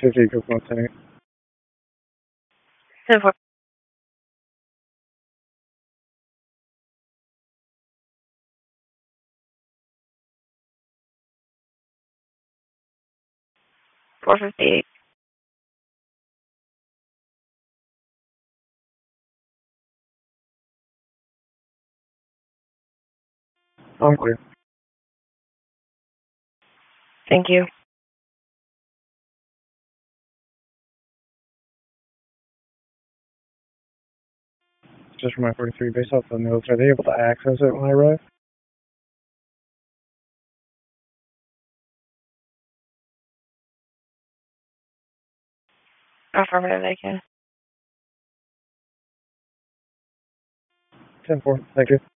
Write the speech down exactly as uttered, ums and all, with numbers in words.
fifty, Cook Mustang. ten four. four fifty-eight. I'm clear. Thank you. Just for my forty-three, based off the notes, are they able to access it when I arrive? Affirmative, I can. ten four, thank you.